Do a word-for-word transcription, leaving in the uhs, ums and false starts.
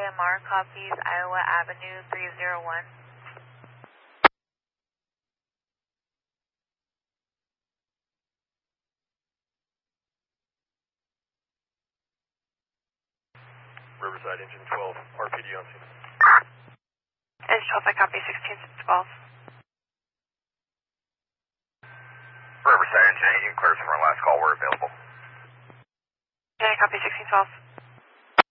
M R copies Iowa Avenue three zero one. Riverside Engine twelve, R P D on scene. Engine twelve, I copy sixteen twelve. Riverside Engine eight, you cleared from our last call, we're available. Okay, I copy sixteen twelve.